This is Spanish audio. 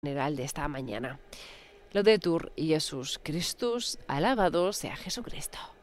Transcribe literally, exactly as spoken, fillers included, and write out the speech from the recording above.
general de esta mañana. Laudetur Jesus Christus, alabado sea Jesucristo.